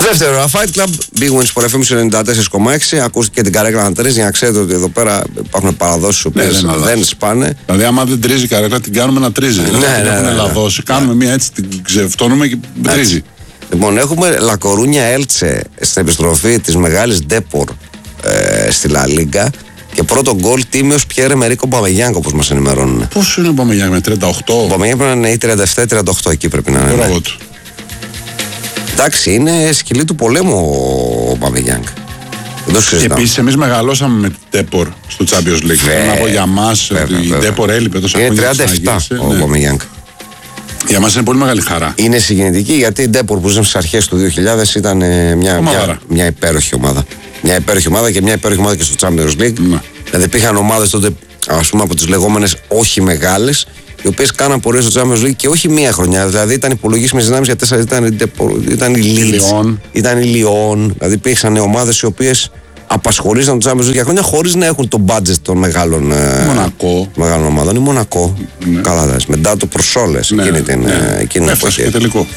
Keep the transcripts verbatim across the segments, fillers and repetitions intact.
Δεύτερο, Fight Club, Big Wins for εφ εμ ενενήντα τέσσερα κόμμα έξι. Ακούστηκε την καρέκλα να τρίζει, για να ξέρετε ότι εδώ πέρα υπάρχουν παραδόσεις που ναι, δεν, δεν σπάνε. Δηλαδή, άμα δεν τρίζει η καρέκλα, την κάνουμε να τρίζει. Ναι, δηλαδή, ναι, ναι, ναι, λαδώσει, ναι. Κάνουμε μία έτσι, την ξεφτώνουμε και τρίζει. Λοιπόν, έχουμε Λακορούνια Έλτσε στην επιστροφή της μεγάλης Ντέπορ ε, στη Λα Λίγκα. Και πρώτο γκολ τίμιος Πιέρε Μερίκο Μπαμεγιάνγκ, όπως μας ενημερώνουν. Πόσο είναι ο Μπαμεγιάνγκ, με τριάντα οκτώ? Ο Μπαμεγιάνγκ πρέπει να είναι ή τριάντα επτά τριάντα οκτώ, εκεί πρέπει να είναι. Μπράβο του. Εντάξει, είναι σκυλή του πολέμου ο Μπαμεγιάνγκ. Επίσης, εμείς μεγαλώσαμε με την Ντέπορ στο Champions League. Θέλω να πω για μας ότι η Ντέπορ έλειπε τόσο χρόνια. Είναι τριάντα επτά ο Μπαμεγιάνγκ. Για μας είναι πολύ μεγάλη χαρά. Είναι συγκινητική, γιατί η Ντέπορ που ζουν στις αρχές του δύο χιλιάδες ήταν μια, μια, μια υπέροχη ομάδα. Μια υπέροχη ομάδα και μια υπέροχη ομάδα και στο Champions League. Ναι. Δηλαδή υπήρχαν ομάδες τότε, ας πούμε, από τις λεγόμενες όχι μεγάλες, οι οποίες κάναν πορείες στο Champions League και όχι μία χρονιά. Δηλαδή ήταν υπολογίσιμες δυνάμεις για τέσσερα, ήταν, ήταν η Leeds, ήταν η Lyon. Δηλαδή υπήρχαν ομάδες οι οποίες απασχολήσαν το Champions League για χρόνια χωρίς να έχουν το budget των μεγάλων, Μονακό. μεγάλων ομάδων. Η Μονακό. Ναι. Καλά, δες. Μετά το προσόλες. Ναι. Εκείνη την ναι. εκείνη έφτασε και τελικό.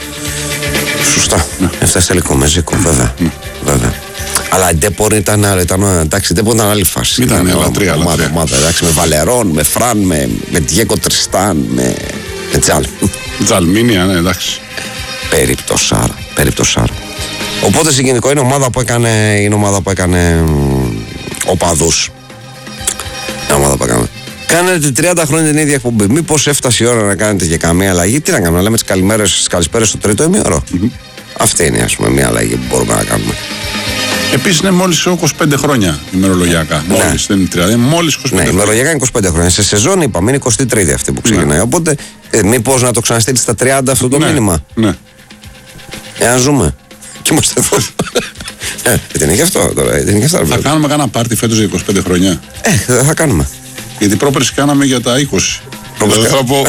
Σωστά. Ναι. Έφτασε τελικό με Ζήκο, βέβαια. Ναι. βέβαια. Αλλά η Ντέπορ ήταν, ήταν, εντάξει, η Ντέπορ ήταν άλλη φάση. Ήταν, ήταν λατρεία, ομάδα, ομάδα, εντάξει, με Βαλερών, με Φραν, με, με Διέγκο Τριστάν, με, με Τζαλ. Τζαλμίνια, ναι, εντάξει. Περιπτωσάρα, περιπτωσάρα. Οπότε συγκινητικό είναι ομάδα που έκανε, είναι ομάδα που έκανε οπαδούς. Είναι ομάδα που έκανε. Κάνετε τριάντα χρόνια την ίδια εκπομπή. Μήπως έφτασε η ώρα να κάνετε και καμία αλλαγή? Τι να κάνουμε, να λέμε τις καλημέρες, τις καλησπέρες στο τρίτο ημίωρο. Mm-hmm. Αυτή είναι, ας πούμε, μια αλλαγή που μπορούμε να κάνουμε. Επίσης είναι μόλις είκοσι πέντε χρόνια ημερολογιακά. Ναι. Μόλις, δεν είναι τριάντα, είναι μόλις είκοσι πέντε. Ναι, ημερολογιακά είναι είκοσι πέντε χρόνια. Σε σεζόν είπαμε είναι εικοστή τρίτη αυτή που ξεκινάει. Ναι. Οπότε, ε, μήπως να το ξαναστείλει στα τριάντα αυτό το ναι. μήνυμα. Ναι. Εάν ζούμε. Και είμαστε εδώ. ε, δεν είναι γι' αυτό τώρα. Δεν είναι γι' αυτό, θα κάνουμε κάνα πάρτι φέτος για είκοσι πέντε χρόνια. Ε, δεν θα κάνουμε. Γιατί πρόπερση κάναμε για τα είκοσι. Δηλαδή, θέλω, να πω,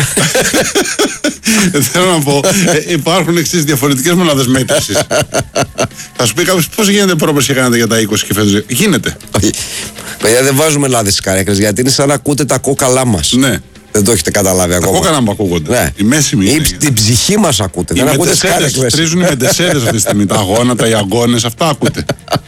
θέλω να πω, ε, υπάρχουν εξής διαφορετικές μονάδες μέτρησης. Θα σου πει κάποιος πώς γίνεται πρόπερση και κάνατε για τα είκοσι και φέτος? Γίνεται. Παιδιά, δεν βάζουμε λάδι στις καρέκλες, γιατί είναι σαν να ακούτε τα κόκαλά μας. Ναι. Δεν το έχετε καταλάβει ακόμα. Τα κόκαλα μου ακούγονται. Ναι. Η μέση μου είναι. Την ψυχή μας ακούτε. Δεν ακούτε τις καρέκλες. Τρίζουν οι μεντεσέδες αυτή τη στιγμή. Τα γόνατα, οι αγκώνες, αυτά ακούτε.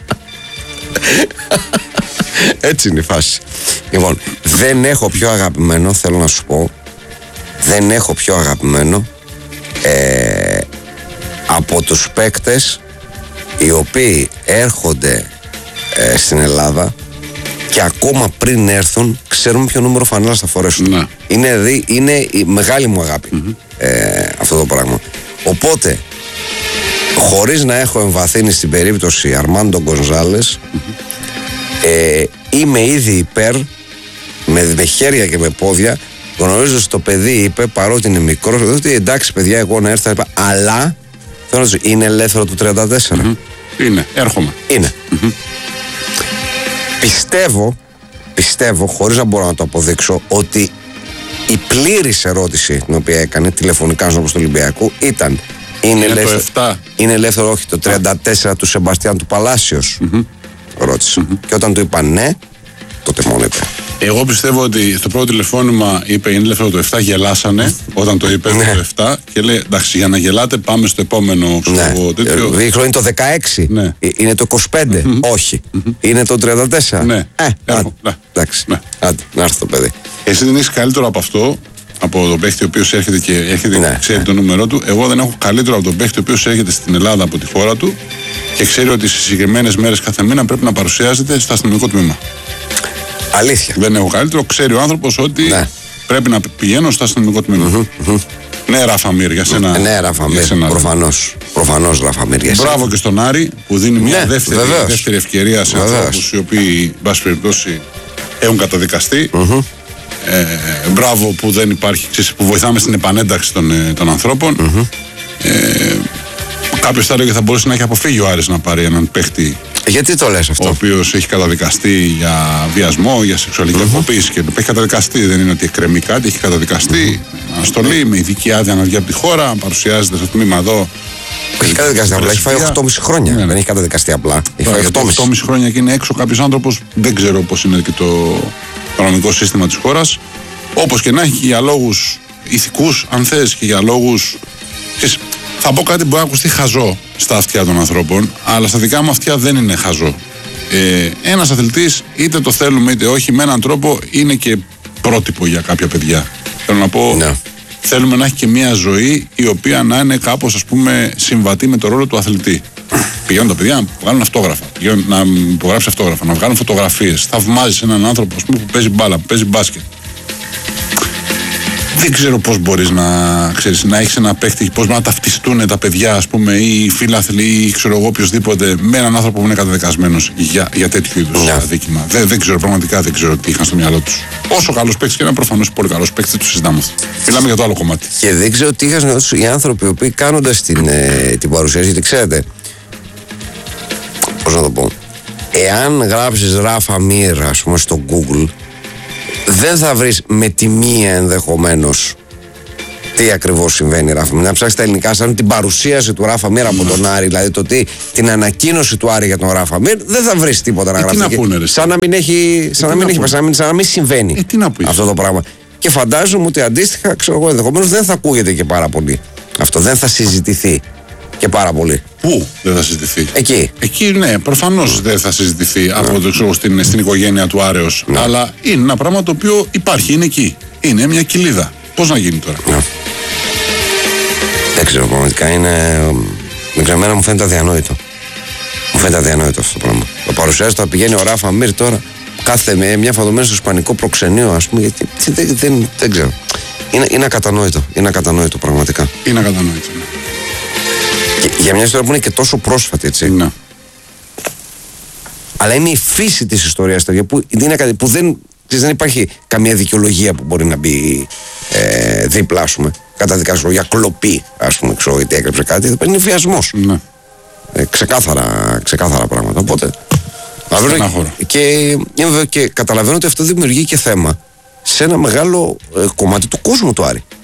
Έτσι είναι η φάση. Λοιπόν, δεν έχω πιο αγαπημένο, θέλω να σου πω, δεν έχω πιο αγαπημένο ε, από τους παίκτες οι οποίοι έρχονται ε, στην Ελλάδα και ακόμα πριν έρθουν ξέρουμε ποιο νούμερο φανέλας θα φορέσουν. Να. Είναι, δι, είναι η μεγάλη μου αγάπη mm-hmm. ε, αυτό το πράγμα. Οπότε, χωρίς να έχω εμβαθύνει στην περίπτωση Αρμάντο Γκονζάλες, mm-hmm. ε, είμαι ήδη υπέρ, με, με χέρια και με πόδια, γνωρίζω ότι το παιδί είπε, παρότι είναι μικρό, ότι εντάξει παιδιά, εγώ να έρθω, είπα, αλλά θέλω να σου, είναι ελεύθερο του τριάντα τέσσερα. Mm-hmm. Είναι, έρχομαι. Είναι. Mm-hmm. Πιστεύω, πιστεύω, χωρίς να μπορώ να το αποδείξω, ότι η πλήρης ερώτηση την οποία έκανε τηλεφωνικά στον του Ολυμπιακού ήταν είναι, είναι, ελεύθερο, είναι ελεύθερο, όχι, το τριάντα τέσσερα του Σεμπαστιάν του Παλάσιος. Mm-hmm. Ρώτησε. Mm-hmm. Και όταν του είπα ναι, τότε μόνο είπε. Εγώ πιστεύω ότι στο πρώτο τηλεφώνημα είπε είναι ελεύθερο το επτά, γελάσανε όταν το είπε ναι. το επτά και λέει εντάξει, για να γελάτε πάμε στο επόμενο ναι. τέτοιο. Δείχνω είναι το δεκαέξι, ναι. Είναι το είκοσι πέντε, mm-hmm. όχι. Mm-hmm. Είναι το τριάντα τέσσερα. Ναι. Ε, Έρχο, ναι. Εντάξει, ναι. Άντε, να έρθει το παιδί. Εσύ δεν έχεις καλύτερο από αυτό, από τον παίχτη ο οποίος έρχεται και, έρχεται ναι. και ξέρει ναι. το νούμερό του. Εγώ δεν έχω καλύτερο από τον παίχτη ο οποίος έρχεται στην Ελλάδα από τη χώρα του και ξέρει ότι στις συγκεκριμένες μέρες κάθε μήνα πρέπει να παρουσιάζεται στο αστυνομικό τμήμα. Αλήθεια. Δεν έχω καλύτερο. Ξέρει ο άνθρωπος ότι ναι. πρέπει να πηγαίνω στο αστυνομικό τμήμα. Mm-hmm, mm-hmm. Ναι, Ραφαμίρ, για σένα. Ναι, Ραφαμίρ. Προφανώς. Προφανώς, Ραφαμίρ. Μπράβο και στον Άρη που δίνει μια ναι, δεύτερη, δεύτερη ευκαιρία σε ανθρώπους οι οποίοι, εν πάση περιπτώσει, έχουν καταδικαστεί. Mm-hmm. Ε, μπράβο που δεν υπάρχει, ξέρεις, που βοηθάμε στην επανένταξη των, των ανθρώπων. Mm-hmm. Ε, κάποιος θα έλεγε θα μπορούσε να έχει αποφύγει ο Άρης να πάρει έναν παίχτη. Γιατί το λες αυτό? Ο οποίος έχει καταδικαστεί για βιασμό, για σεξουαλική mm-hmm. κακοποίηση και έχει καταδικαστεί. Δεν είναι ότι εκκρεμεί κάτι, έχει καταδικαστεί. Mm-hmm. Αναστολή με ειδική άδεια να βγει από τη χώρα, να παρουσιάζεται στο τμήμα εδώ. Έχει καταδικαστεί απλά, έχει φάει οκτώ κόμμα πέντε χρόνια. Ναι. Δεν έχει καταδικαστεί απλά. Έχει φάει οκτώ κόμμα πέντε χρόνια και είναι έξω κάποιος άνθρωπος. Δεν ξέρω πώς είναι και το, το νομικό σύστημα της χώρας. Όπως και να έχει και για λόγους ηθικούς, αν θες, και για λόγους. Θα πω κάτι που μπορεί να ακουστεί χαζό στα αυτιά των ανθρώπων, αλλά στα δικά μου αυτιά δεν είναι χαζό. Ε, ένας αθλητής, είτε το θέλουμε είτε όχι, με έναν τρόπο είναι και πρότυπο για κάποια παιδιά. Θέλω να πω, ναι. Θέλουμε να έχει και μια ζωή η οποία να είναι κάπως, ας πούμε, συμβατή με το ρόλο του αθλητή. Πηγαίνουν τα παιδιά να βγάλουν αυτόγραφα, πηγαίνουν να υπογράψουν αυτόγραφα, να βγάλουν φωτογραφίες. Θαυμάζεις έναν άνθρωπο, ας πούμε, που παίζει μπάλα, που παίζει μπάσκετ. Δεν ξέρω πώς μπορείς να, ξέρεις, να έχεις ένα παίχτη, πώς να ταυτιστούν τα παιδιά, ας πούμε, ή οι φίλαθλοι, ή ξέρω εγώ οποιοδήποτε, με έναν άνθρωπο που είναι καταδικασμένος για, για τέτοιου είδους yeah. αδίκημα. Δεν, δεν ξέρω, πραγματικά δεν ξέρω τι είχαν στο μυαλό τους. Όσο καλός παίκτης και ένα προφανώς πολύ καλός παίκτης, δεν τους συζητάμε αυτό. Μιλάμε για το άλλο κομμάτι. Και δεν ξέρω τι είχαν οι άνθρωποι οι οποίοι κάνοντας την, ε, την παρουσίαση, γιατί ξέρετε, πώς να το πω, εάν γράψεις Ράφα Μίρ, ας πούμε, στο Google, δεν θα βρεις με τη μία ενδεχομένως τι ακριβώς συμβαίνει, Ράφα Μίρ. Να ψάξεις τα ελληνικά, σαν την παρουσίαση του Ράφα Μίρ από τον Άρη, δηλαδή το τι, την ανακοίνωση του Άρη για τον Ράφα Μίρ, δεν θα βρεις τίποτα να ε, γράψεις. Τι να πούνε, ρε, σαν να μην έχει, σαν να μην, έχει, σαν να μην, σαν να μην συμβαίνει ε, τι να αυτό το πράγμα. Και φαντάζομαι ότι αντίστοιχα, ξέρω εγώ, ενδεχομένως δεν θα ακούγεται και πάρα πολύ. Αυτό δεν θα συζητηθεί και πάρα πολύ. Πού δεν θα συζητηθεί? Εκεί. Εκεί, ναι, προφανώς δεν θα συζητηθεί ναι. από το ξέρω στην, στην οικογένεια του Άρεως. Ναι. Αλλά είναι ένα πράγμα το οποίο υπάρχει, είναι εκεί. Είναι μια κοιλίδα. Πώς να γίνει τώρα? Ναι. Δεν ξέρω, πραγματικά είναι. Δεν ξέρω, εμένα μου φαίνεται αδιανόητο. Μου φαίνεται αδιανόητο αυτό το πράγμα. Το παρουσιάζει, το πηγαίνει ο Ράφα Μίρ τώρα, κάθε με μια φαδομένη στο ισπανικό προξενείο, ας πούμε, γιατί δεν, δεν, δεν ξέρω. Είναι, είναι ακατανόητο. Είναι ακατανόητο, πραγματικά. Είναι ακατανόητο. Ναι. Και, για μια ιστορία που είναι και τόσο πρόσφατη, έτσι. Ναι. Αλλά είναι η φύση της ιστορίας που, είναι, που δεν, δεν υπάρχει καμία δικαιολογία που μπορεί να μπει ε, δίπλα, ας πούμε. Καταδικάσουμε για κλοπή, ας πούμε, ξέρω γιατί έκρυψε κάτι. Είναι βιασμός. Ναι. Ε, ξεκάθαρα, ξεκάθαρα πράγματα. Οπότε. Και, και καταλαβαίνω ότι αυτό δημιουργεί και θέμα σε ένα μεγάλο ε, κομμάτι του κόσμου του Άρη.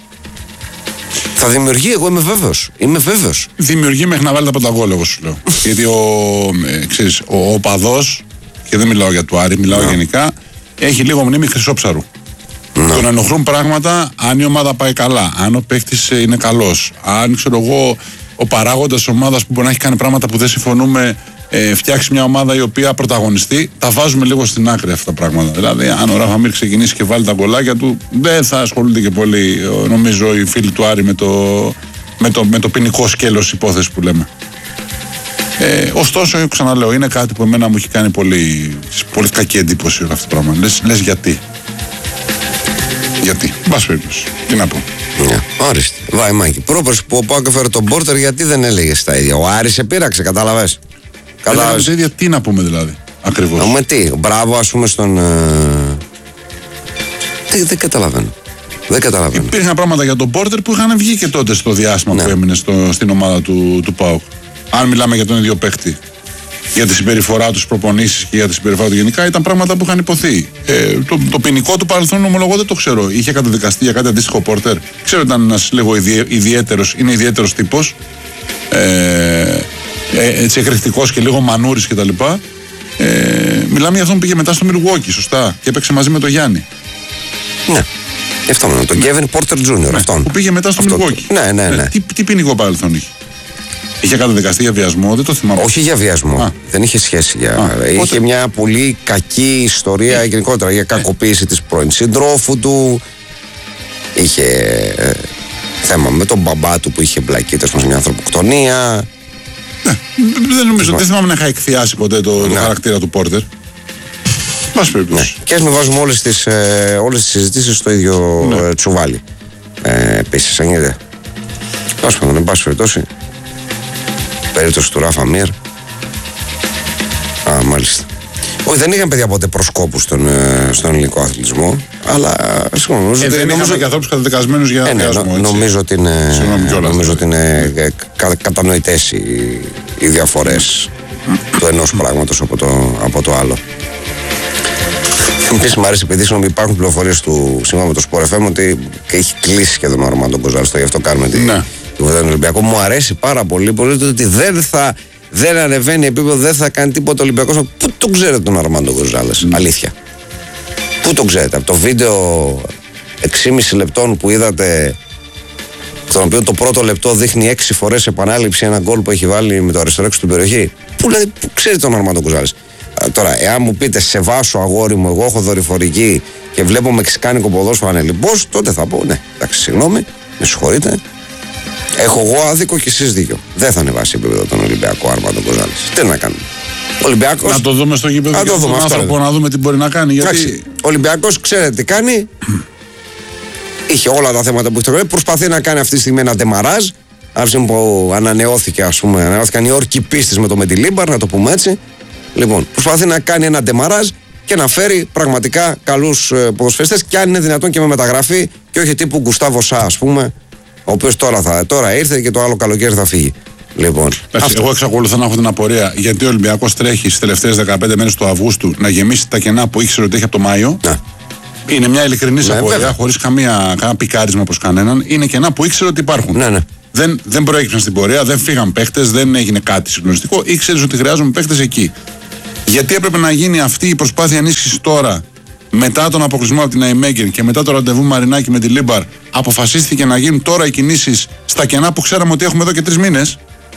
Θα δημιουργεί, εγώ είμαι βέβαιος. Είμαι βέβαιος. Δημιουργεί μέχρι να βάλει τα πρώτα γκολ, εγώ σου λέω. Γιατί ο, ε, ξέρεις, ο, ο παδός, και δεν μιλάω για του Άρη, μιλάω no. γενικά, έχει λίγο μνήμη χρυσόψαρου. No. Τον ενοχλούν πράγματα αν η ομάδα πάει καλά, αν ο παίκτης είναι καλός, αν ξέρω εγώ ο παράγοντας ομάδας που μπορεί να έχει κάνει πράγματα που δεν συμφωνούμε, ε, φτιάξει μια ομάδα η οποία πρωταγωνιστεί, τα βάζουμε λίγο στην άκρη αυτά τα πράγματα. Δηλαδή, αν ο Ράφα Μίρ ξεκινήσει και βάλει τα γκολάκια του, δεν θα ασχολούνται και πολύ, νομίζω, οι φίλοι του Άρη με το, με το, με το ποινικό σκέλος υπόθεση που λέμε. Ε, ωστόσο, ξαναλέω, είναι κάτι που εμένα μου έχει κάνει πολύ, πολύ κακή εντύπωση αυτό το πράγμα. Λες, λες γιατί. Γιατί. Μπας περίπτωση. Τι να πω. Ναι, ορίστε. Βαϊμάκι. Πρόπερση που ο Πάοκ έφερε τον Πόρτερ, γιατί δεν έλεγε τα ίδια. Ο Άρης σε πείραξε, κατάλαβες. Κατάλαβες. Τα ίδια, τι να πούμε δηλαδή. Ακριβώς. Με τι. Μπράβο, ας πούμε, στον. Ε... Δεν, δεν καταλαβαίνω. Δεν καταλαβαίνω. Υπήρχαν πράγματα για τον Πόρτερ που είχαν βγει και τότε στο διάστημα ναι. που έμεινε στο, στην ομάδα του, του ΠΑΟΚ. Αν μιλάμε για τον ίδιο παίκτη. Για τη συμπεριφορά του, στις προπονήσεις και για τη συμπεριφορά του γενικά, ήταν πράγματα που είχαν υποθεί. Ε, το, το ποινικό του παρελθόν, ομολογώ, δεν το ξέρω. Είχε καταδικαστεί για κάτι αντίστοιχο Πόρτερ. Ξέρω ότι ήταν ένας λίγο ιδιαίτερος, είναι ιδιαίτερος τύπος. Ε, έτσι εκρηκτικός και λίγο μανούρης κτλ. Ε, μιλάμε για αυτόν που πήγε μετά στο Μιλγουόκι, σωστά, και έπαιξε μαζί με τον Γιάννη. Ναι. Αυτό είναι, τον Κέβιν Πόρτερ Τζούνιορ. Αυτόν. Που πήγε μετά στο Μιλγουόκι. Ναι, ναι, ναι. Ε, τι, τι ποινικό παρελθόν είχε. Είχε καταδικαστεί για βιασμό, δεν το θυμάμαι. Όχι για βιασμό. Α. Δεν είχε σχέση. Για... Α, είχε πότε... μια πολύ κακή ιστορία yeah. γενικότερα για κακοποίηση yeah. της πρώην συντρόφου του. Είχε ε, θέμα με τον μπαμπά του που είχε μπλακεί σε μια ανθρωποκτονία. Ναι, δεν νομίζω. Δεν θυμάμαι να είχα εκθιάσει ποτέ το, ναι. το χαρακτήρα του Πόρτερ. Μας περιπτώσει. Ναι. Και ας μην βάζουμε όλες τις, ε, όλες τις συζητήσεις στο ίδιο ναι. ε, τσουβάλι. Ε, Επίσης, αν είδε. Ας πούμε, εν πάση περιπτώσει. Περίπτωση του Ράφα Μίρ. Α, μάλιστα. Όχι, δεν είχαν παιδιά ποτέ προσκόπους στον, στον ελληνικό αθλητισμό. Αλλά συγγνώμη, νομίζω ε, ότι. Δεν νομίζω... είχαμε και ανθρώπους καταδικασμένους για ε, ναι, βιασμό. Νο, νομίζω ότι είναι, νομίζω ότι είναι ναι. κα, κατανοητές οι, οι διαφορές του ενός πράγματος από το, από το άλλο. Επίσης μου αρέσει, επειδή συγγνώμη, υπάρχουν πληροφορίες του σύμφωνα με το Sport εφ εμ ότι έχει κλείσει σχεδόν ο Αρμάντο Γκοζάλης. Γι' αυτό κάνουμε τη. Ναι. Ολυμπιακό. Μου αρέσει πάρα πολύ, πολύ ότι δεν θα δεν ανεβαίνει επίπεδο, δεν θα κάνει τίποτα Ολυμπιακός. Πού τον ξέρετε τον Αρμάντο Γκοζάλες, mm. αλήθεια. Πού τον ξέρετε, από το βίντεο έξι και μισό λεπτών που είδατε Στον οποίο το πρώτο λεπτό δείχνει έξι φορές επανάληψη ένα γκολ που έχει βάλει με το αριστερό έξω στην περιοχή. Που, δηλαδή, που ξέρει τον Αρμάντο Γκοζάλης. Τώρα, εάν μου πείτε σε βάσο αγόρι μου, εγώ έχω δορυφορική και βλέπω μεξικάνικο ποδόσφαιρο ανελιμπώς, τότε θα πω ναι, εντάξει, συγγνώμη, με συγχωρείτε. Έχω εγώ άδικο και εσείς δίκιο. Δεν θα ανεβάσει επίπεδο τον Ολυμπιακό Αρμάντο Γκοζάλης. Τι να κάνουμε. Ολυμπιακός, να το δούμε στο γήπεδο και τον άνθρωπο να δούμε τι μπορεί να κάνει. Γιατί... Ο Ολυμπιακός ξέρετε τι κάνει. Είχε όλα τα θέματα που έχει. Προσπαθεί να κάνει αυτή τη στιγμή ένα ντεμαράζ. Άρχισε που ανανεώθηκε, ας πούμε, ανανεώθηκαν οι όρκοι πίστης με το Μεντιλίμπαρ, να το πούμε έτσι. Λοιπόν, προσπαθεί να κάνει ένα ντεμαράζ και να φέρει πραγματικά καλούς ε, ποδοσφαιριστές και αν είναι δυνατόν και με μεταγραφή και όχι τύπου Γκουστάβο Σα, ας πούμε, ο οποίος τώρα, θα, τώρα ήρθε και το άλλο καλοκαίρι θα φύγει. Λοιπόν, Άχι, εγώ εξακολουθώ να έχω την απορία γιατί ο Ολυμπιακός τρέχει στις τελευταίες δεκαπέντε μέρες του Αυγούστου να γεμίσει τα κενά που ήξερε ότι έχει από το Μάιο. Να. Είναι μια ειλικρινή ναι, απορία, χωρίς καμία πικάρισμα προς κανέναν. Είναι κενά που ήξερε ότι υπάρχουν. Ναι, ναι. Δεν, δεν προέκυψαν στην πορεία, δεν φύγαν παίχτες, δεν έγινε κάτι συγκλονιστικό. Ήξερε ότι χρειάζομαι παίχτες εκεί. Γιατί έπρεπε να γίνει αυτή η προσπάθεια ενίσχυση τώρα, μετά τον αποκλεισμό από την Αϊμέγκερ και μετά το ραντεβού Μαρινάκη με τη Λίμπαρ, αποφασίστηκε να γίνουν τώρα οι κινήσεις στα κενά που ξέραμε ότι έχουμε εδώ και τρεις μήνες.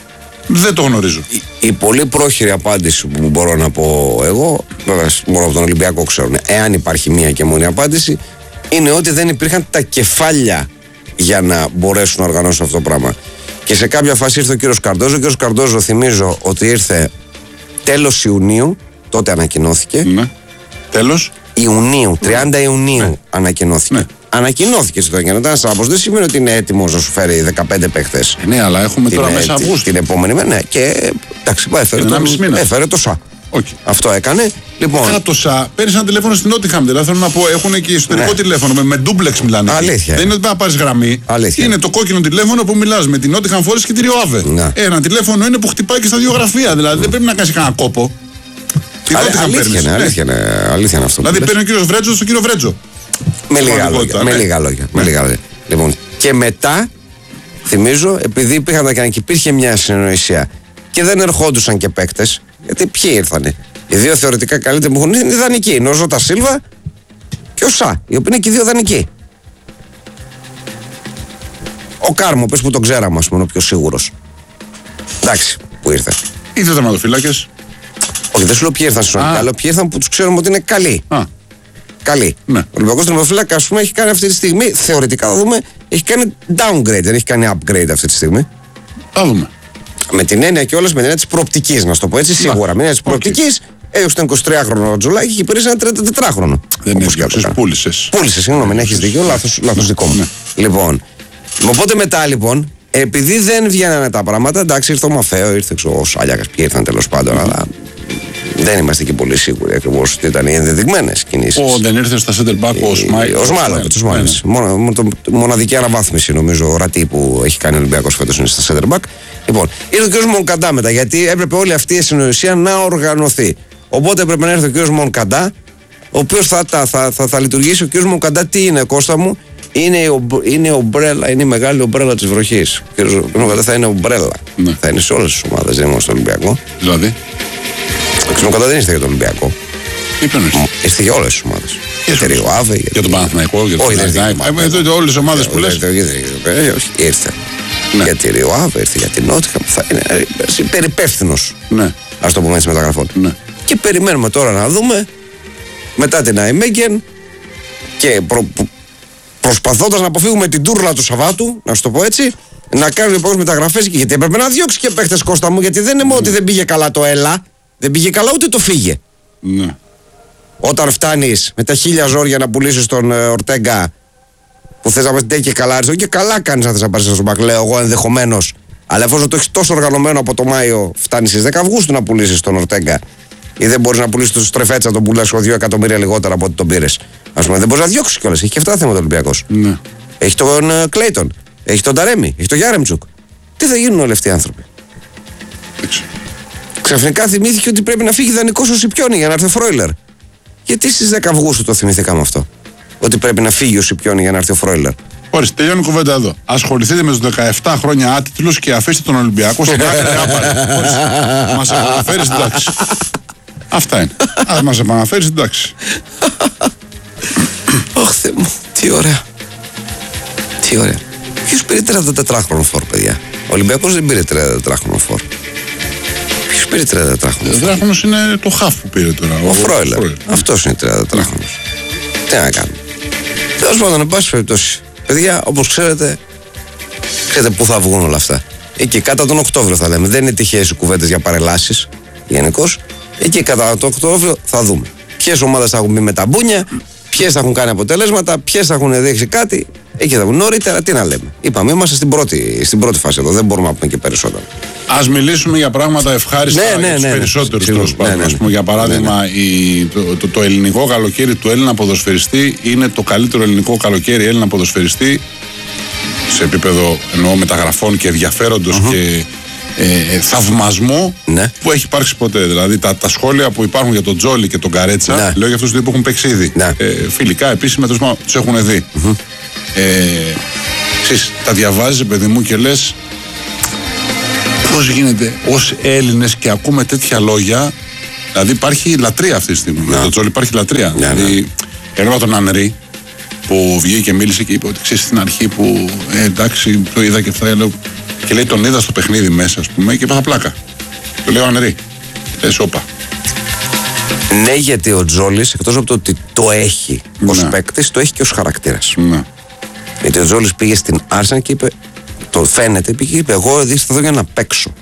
Δεν το γνωρίζω. Η, η πολύ πρόχειρη απάντηση που μπορώ να πω εγώ, βέβαια μπορώ από τον Ολυμπιακό ξέρουν, εάν υπάρχει μία και μόνη απάντηση, είναι ότι δεν υπήρχαν τα κεφάλια για να μπορέσουν να οργανώσουν αυτό το πράγμα. Και σε κάποια φάση ήρθε ο κύριος Καρντόζο. Ο κύριος Καρντόζο, θυμίζω ότι ήρθε τέλος Ιουνίου, τότε ανακοινώθηκε. Ναι. Τέλος Ιουνίου, τριάντα Ιουνίου ναι. ανακοινώθηκε. Ναι. Ανακοινώθηκε στο και ήταν σάπος. Δεν σημαίνει ότι είναι έτοιμος να σου φέρει δεκαπέντε παίχτες. Ναι, αλλά έχουμε τώρα την, μέσα Αυγούστου. Την επόμενη μέρα. Ναι, και εντάξει, έφερε, το, έφερε το ΣΑ. Okay. Αυτό έκανε. Λοιπόν. Κάνα το ΣΑ, παίρνει ένα τηλέφωνο στην Νότιχαμ. Δηλαδή θέλω να πω, έχουν και ιστορικό ναι. τηλέφωνο. Με, με ντούμπλεξ μιλάνε. Αλήθεια. Δεν είναι ότι πρέπει να πάρει γραμμή. Αλήθεια. Είναι το κόκκινο τηλέφωνο που μιλά με την Νότιχαμ Φόρεστ και τη Ριοάβε. Ναι. Ένα τηλέφωνο είναι που χτυπάει και στα δύο γραφεία. Δηλαδή δεν πρέπει να κάνει κανένα κόπο. Την αλήθεια, αλήθεια, είναι, αλήθεια, είναι, αλήθεια είναι αυτό. Δηλαδή παίρνει ο κύριο Βρέτζο στον κύριο Βρέτζο. Με λίγα λόγια. Με λίγα λόγια. Με λίγα λόγια. Λοιπόν, και μετά, θυμίζω, επειδή υπήρχαν και υπήρχε μια συνεννοησία και δεν ερχόντουσαν και παίκτες, γιατί ποιοι ήρθανε. Οι δύο θεωρητικά καλύτεροι που έχουν είναι δανεικοί. Είναι ο Ζώτα Σίλβα και ο Σα, οι οποίοι είναι και οι δύο δανεικοί. Ο Κάρμο, πες που τον ξέραμε, ας πούμε, ο πιο σίγουρος. Εντάξει, που ήρθε. Οι δύο τερματοφύλακες. Όχι, δεν σου λέω ποιοι ήρθαν στον Ολυμπιακό, αλλά ποιοι ήρθαν που τους ξέρουμε ότι είναι καλοί. Α. Καλή. Ναι. Ο Ολυμπιακός τερματοφύλακα, ας πούμε, έχει κάνει αυτή τη στιγμή, θεωρητικά θα δούμε, έχει κάνει downgrade, δεν έχει κάνει upgrade αυτή τη στιγμή. Θα δούμε. Με την έννοια και όλες με την έννοια της προοπτικής, να σου το πω έτσι, σίγουρα. Με την έννοια της προοπτικής, έδωσε τον εικοσιτριάχρονο ο Τζολάκη και πήρε ένα τριαντατετράχρονο. Δεν είναι πούλησες. Πούλησες, συγγνώμη, έχεις δίκιο, λάθος, λάθος δικό μου. Ναι. Λοιπόν, οπότε μετά λοιπόν, επειδή δεν βγαίνανε τα πράγματα, εντάξει, ήρθε ο Μαφέο, ήρθε ο Σάλιακας, ποιοι ήρθαν τέλος πάντων, αλλά. Δεν είμαστε και πολύ σίγουροι ακριβώς ότι ήταν οι ενδεδειγμένες κινήσεις. Ο, δεν ήρθε στα center back ο Σμάιλ. Ο Σμάιλ. Μοναδική αναβάθμιση νομίζω ο Ρατή που έχει κάνει ο Ολυμπιακός φέτος είναι στα center back. Λοιπόν, ήρθε ο κ. Μονκαντά μετά γιατί έπρεπε όλη αυτή η συνοησία να οργανωθεί. Οπότε έπρεπε να έρθει ο κ. Μονκαντά, ο οποίος θα, θα, θα, θα, θα λειτουργήσει. Ο κ. Μονκαντά τι είναι, Κώστα μου, είναι η, είναι ομπρέλα, είναι η μεγάλη ομπρέλα της βροχής. Ο κ. Μονκαντά θα είναι ομπρέλα. Ναι. Θα είναι σε όλες τις ομάδες, δεν είναι στο Ολυμπιακό. Δηλαδή. Ο Ξενοκοντά δεν ήρθε για τον Ολυμπιακό. Ήρθε για όλες τις ομάδες. Για τη Ριοάβε. Για τον Παναθηναϊκό, για τον Παναθηναϊκό. Όλες τις ομάδες που λες. Όχι, ήρθε. Για τη Ριοάβε, ήρθε για την Νότιχαμ. Θα είναι υπερυπεύθυνος. Ας το πούμε έτσι μεταγραφών. Και περιμένουμε τώρα να δούμε μετά την Αϊμέγκεν και προσπαθώντας να αποφύγουμε την τούρλα του Σαββάτου, να σου το πω έτσι, να κάνουν λοιπόν μεταγραφές. Γιατί έπρεπε να διώξει και παίχτες, Κώστα μου, γιατί δεν είναι μόνο ότι δεν πήγε καλά το έλα. Δεν πήγε καλά ούτε το φύγε. Ναι. Όταν φτάνεις με τα χίλια ζόρια να πουλήσεις τον ε, Ορτέγκα που θες να πας και καλά, και καλά κάνεις να θες να πάρεις στον μπακ, λέω εγώ ενδεχομένως. Αλλά εφόσον το έχεις τόσο οργανωμένο από το Μάιο, φτάνεις στις δέκα Αυγούστου να πουλήσεις τον Ορτέγκα. Ή δεν μπορείς να πουλήσεις τον Στρεφέτσα, τον πουλάς δύο εκατομμύρια λιγότερα από ό,τι τον πήρες. Ας πούμε, δεν μπορείς να διώξεις κιόλας. Έχει και αυτά θέματα ο Ολυμπιακός. Ναι. Έχει τον ε, Κλέιτον, έχει τον Ταρέμι, έχει τον Γιάρεμτσουκ. Τι θα γίνουν όλοι αυτοί οι άνθρωποι. Ξαφνικά θυμήθηκε ότι πρέπει να φύγει δανεικός ο Σιπιόνι για να έρθει ο Φρόιλερ. Γιατί στις δέκα Αυγούστου το θυμηθήκαμε αυτό. Ότι πρέπει να φύγει ο Σιπιόνι για να έρθει ο Φρόιλερ. Ορίστε, τελειώνει η κουβέντα εδώ. Ασχοληθείτε με τους δεκαεπτά χρόνια άτιτλους και αφήστε τον Ολυμπιακό στην άκρη άπαρη. Μας επαναφέρει στην τάξη. Αυτά είναι. Ας μας επαναφέρει στην τάξη. Αχ, Θεέ μου, τι ωραία. Τι ωραία. Ποιος πήρε τριάντα τέσσερα χρόνο φόρ, παιδιά. Ο Ολυμπιακός δεν πήρε τριάντα τέσσερα χρόνο φόρ. Ποιος πήρε τριάντα τέσσερα χρόνο φόρ? τριάντα τέσσερα χρόνο είναι το χαφ που πήρε τώρα. Ο, ο Φρόιλερ. Αυτός είναι τριάντα τέσσερα χρόνο. Τι να κάνουμε. Τέλος πάντων, εν πάση περιπτώσει. Παιδιά, όπως ξέρετε, ξέρετε πού θα βγουν όλα αυτά. Εκεί κατά τον Οκτώβριο θα λέμε. Δεν είναι τυχαίες οι κουβέντες για παρελάσεις γενικώς. Εκεί κατά τον Οκτώβριο θα δούμε ποιες ομάδες θα έχουν μπει με τα μπούνια, ποιες θα έχουν κάνει αποτελέσματα, ποιες θα έχουν δείξει κάτι. Εκεί θα βγουν. Νωρίτερα τι να λέμε. Είπαμε, είμαστε στην πρώτη, στην πρώτη φάση εδώ. Δεν μπορούμε να πούμε και περισσότερο. Ας μιλήσουμε για πράγματα ευχάριστα ναι, ναι, για τους ναι, ναι, περισσότερους ναι, τέλος πάντων. ναι, ναι, Ας πούμε, για παράδειγμα, ναι, ναι. Η, το, το, το ελληνικό καλοκαίρι του Έλληνα ποδοσφαιριστή είναι το καλύτερο ελληνικό καλοκαίρι Έλληνα ποδοσφαιριστή σε επίπεδο εννοώ μεταγραφών και ενδιαφέροντος uh-huh. και ε, θαυμασμού ναι. που έχει υπάρξει ποτέ. Δηλαδή τα, τα σχόλια που υπάρχουν για τον Τζόλι και τον Καρέτσα, ναι. λέω για αυτούς που έχουν παίξει ήδη. Ναι. Ε, φιλικά επίσημα τους έχουν δει. Uh-huh. Ε, ξέρεις, τα διαβάζεις, παιδί μου, και λες πώς γίνεται ως Έλληνες και ακούμε τέτοια λόγια. Δηλαδή υπάρχει λατρεία αυτή τη στιγμή. Για τον Τζόλι υπάρχει λατρεία. Ναι, δηλαδή, ναι. έλεγα τον Ανρί που βγήκε και μίλησε και είπε ότι ξέρεις στην αρχή που ε, εντάξει το είδα και αυτά. Λέω, και λέει τον είδα στο παιχνίδι μέσα, ας πούμε, και είπα πλάκα. Το λέω Ανρί. Λες όπα. Ναι, γιατί ο Τζόλις εκτός από το ότι το έχει ως ναι. παίκτης, το έχει και ως χαρακτήρας. Ναι. Γιατί ο Τζόλις πήγε στην Άρσεν και είπε, το φαίνεται, πήγε και είπε, εγώ εδώ ήρθα εδώ για να παίξω.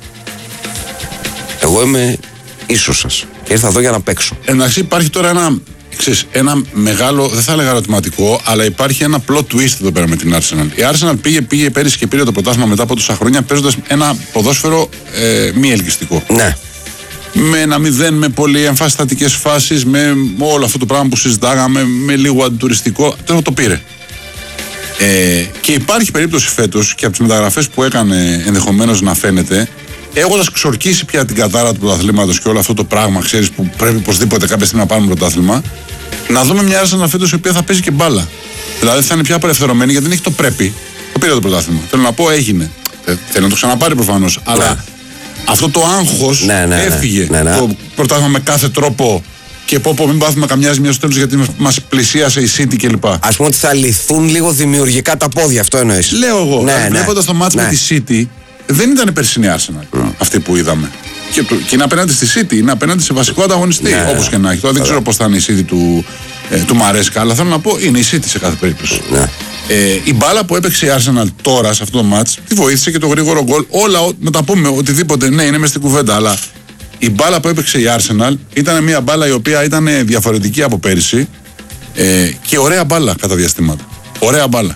Εγώ είμαι ίσος σας και ήρθα εδώ για να παίξω. Εντάξει, υπάρχει τώρα ένα, ξέρεις, ένα μεγάλο, δεν θα έλεγα ερωτηματικό, αλλά υπάρχει ένα plot twist εδώ πέρα με την Arsenal. Η Arsenal πήγε, πήγε πέρυσι και πήρε το πρωτάθλημα μετά από τόσα χρόνια παίζοντας ένα ποδόσφαιρο ε, μη ελκυστικό. Ναι. Με ένα μηδέν, με πολύ εμφαστατικές φάσεις, με όλο αυτό το πράγμα που συζητάγαμε, με λίγο αντιτουριστικό. Τώρα το πήρε. Ε, και υπάρχει περίπτωση φέτος και από τις μεταγραφές που έκανε ενδεχομένως να φαίνεται, έχοντας ξορκίσει πια την κατάρα του πρωταθλήματος και όλο αυτό το πράγμα, ξέρεις, που πρέπει οπωσδήποτε κάποια στιγμή να πάρουμε πρωτάθλημα, να δούμε μια Arsenal φέτος η οποία θα παίζει και μπάλα. Δηλαδή θα είναι πια απελευθερωμένη γιατί δεν έχει το πρέπει. Το πήρε το πρωτάθλημα. Θέλω να πω, έγινε. Θέλω να το ξαναπάρει προφανώς. Αλλά ναι. αυτό το άγχος ναι, ναι, έφυγε. Ναι, ναι, ναι. Το πρωτάθλημα με κάθε τρόπο. Και πω πω μην πάθουμε καμιά ζημιά στο τέλος γιατί μας πλησίασε η City κλπ. Ας πούμε ότι θα λυθούν λίγο δημιουργικά τα πόδια, αυτό εννοείς. Λέω εγώ, ναι, ναι, βλέποντας το μάτς ναι. με τη City, δεν ήταν περσινή Arsenal mm. αυτή που είδαμε. Και, το, και είναι απέναντι στη City, είναι απέναντι σε βασικό ανταγωνιστή, ναι, όπως και να έχει. Τώρα δεν ξέρω πώς θα είναι η City του, ε, του Μαρέσκα, αλλά θέλω να πω είναι η City σε κάθε περίπτωση. Ναι. Ε, η μπάλα που έπαιξε η Arsenal τώρα σε αυτό το μάτς, τη βοήθησε και το γρήγορο γκολ. Όλα, να τα πούμε οτιδήποτε, ναι, είναι μες στην κουβέντα, αλλά η μπάλα που έπαιξε η Arsenal ήταν μια μπάλα η οποία ήταν διαφορετική από πέρυσι ε, και ωραία μπάλα κατά διαστήματα. Ωραία μπάλα.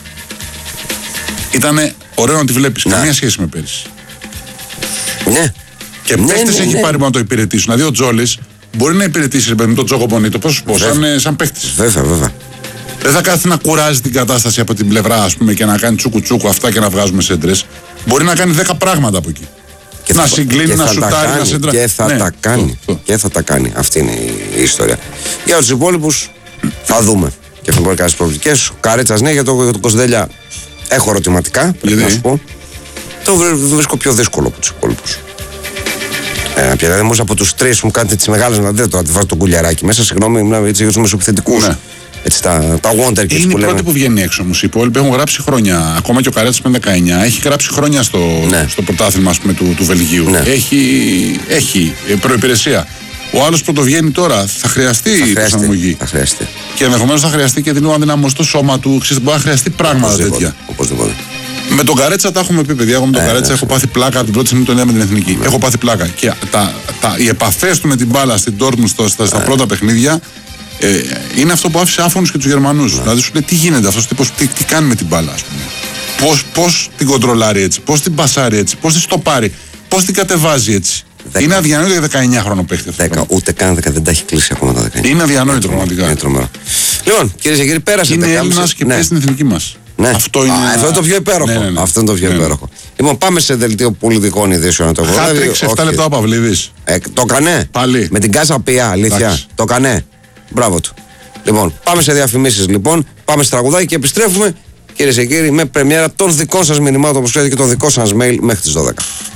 Ήτανε ωραίο να τη βλέπεις. Ναι. Καμία σχέση με πέρυσι. Ναι. Και ναι, παίχτες ναι, έχει ναι. πάρει που να το υπηρετήσουν. Δηλαδή ο Τζόλις μπορεί να υπηρετήσει με τον Τζόκο Μπονίτο. Πώς σου πω, σαν, σαν παίχτης. Βέβαια, βέβαια. Δεν θα κάθεται να κουράζει την κατάσταση από την πλευρά, ας πούμε, και να κάνει τσούκου τσούκου αυτά και να βγάζουμε σέντρες. Μπορεί να κάνει δέκα πράγματα από εκεί. Και να θα, συγκλίνει, να σουτάρει, να σέντρα. Και θα ναι, τα κάνει. Το, το. Και θα τα κάνει. Αυτή είναι η ιστορία. Για τους υπόλοιπους θα δούμε. Και θα μπορεί κάποιες προοπτικές. Καρέτσας ναι, για το, για το Κοσδέλια έχω ερωτηματικά. Πρέπει να σου πω. Το βρίσκω πιο δύσκολο από τους υπόλοιπους. Ε, πια, δηλαδή, από τους τρεις μου κάνετε τις μεγάλες να δείτε το να βάζω τον κουλιαράκι μέσα. Συγγνώμη, ήμουν έτσι για τους μεσοπιθετικούς. Ναι. Έτσι, τα, τα wonder kids είναι που η πρώτη που βγαίνει έξω όμως. Οι υπόλοιποι έχουν γράψει χρόνια. Ακόμα και ο Καρέτσας με δεκαεννιά έχει γράψει χρόνια στο, ναι. στο πρωτάθλημα ας πούμε, του, του Βελγίου. Ναι. Έχει, έχει προϋπηρεσία. Ο άλλος που το βγαίνει τώρα θα χρειαστεί η προσαρμογή. Θα χρειαστεί. Και ενδεχομένως θα χρειαστεί και την αδυναμώσει στο σώμα του. Ξέρετε, μπορεί να χρειαστεί πράγματα τέτοια. Οπωσδήποτε. Με τον Καρέτσα τα έχουμε πει, παιδιά. Εγώ με τον ε, Καρέτσα ναι, έχω πάθει πλάκα από την πρώτη στιγμή που τον είδα με την εθνική. Ναι. Έχω πάθει πλάκα. Και τα, τα, οι επαφές του με την μπάλα στην Dortmund στα, στα ε. πρώτα παιχνίδια. Ε, είναι αυτό που άφησε άφωνους και τους Γερμανούς. Ναι. Δηλαδή σου λέει τι γίνεται αυτός ο τύπος, τι, τι κάνει με την μπάλα, ας πούμε. Πώς, πώς την κοντρολάρει έτσι, πώς την πασάρει έτσι, πώς την στοπάρει, πώς την κατεβάζει έτσι. δέκα. Είναι αδιανόητο για δεκαεννιά χρόνο παίχτη αυτό. δέκα, ούτε καν δέκα, δεν τα έχει κλείσει ακόμα τα δεκαεννιά. Είναι αδιανόητο πραγματικά. Είναι τρομερό. Λοιπόν, κυρίες και κύριοι, πέρασε. Είναι Έλληνας και παίζει στην εθνική μας. Ναι. Αυτό είναι, Α, αυτό είναι το πιο υπέροχο. Ναι, ναι, ναι. Αυτό είναι το πιο ναι, ναι. υπέροχο. Λοιπόν, πάμε σε δελτίο πολιτικών ειδήσεων. Χάτριξ, επτά λεπτά ο Παυλίδης. Ε, το κανέ. Πάλι. Με την κάσα πια, αλήθεια. Το κανέ. Μπράβο του. Λοιπόν, πάμε σε διαφημίσεις λοιπόν. Πάμε σε τραγουδάκι και επιστρέφουμε, κυρίες και κύριοι, με πρεμιέρα των δικών σας μηνυμάτων, όπως ξέρετε, και το δικό σας mail μέχρι τις δώδεκα.